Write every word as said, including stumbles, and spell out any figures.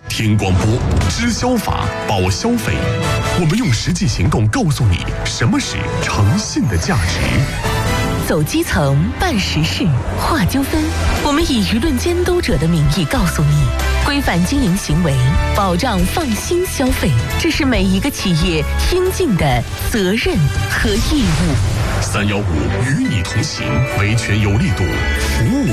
听广播，知消法，保消费。我们用实际行动告诉你什么是诚信的价值。 走基层，办实事，化纠纷。我们以舆论监督者的名义告诉你，规范经营行为，保障放心消费，这是每一个企业应尽的责任和义务。 三幺五与你同行，维权有力度，服务